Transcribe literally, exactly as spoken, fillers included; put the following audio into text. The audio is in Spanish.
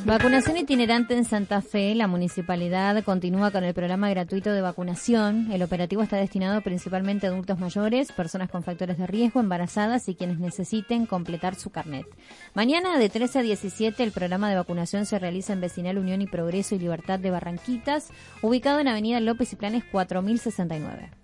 Vacunación itinerante en Santa Fe. La municipalidad continúa con el programa gratuito de vacunación. El operativo está destinado principalmente a adultos mayores, personas con factores de riesgo, embarazadas y quienes necesiten completar su carnet. Mañana de trece a diecisiete el programa de vacunación se realiza en Vecinal Unión y Progreso y Libertad de Barranquitas, ubicado en Avenida López y Planes cuatro mil sesenta y nueve.